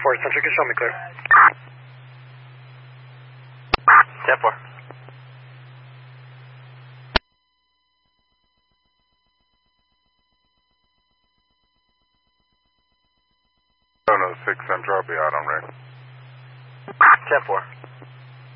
4, Centric, show me clear. 10-4. Oh, no, 6 Central, I'll be out on range. 10-4.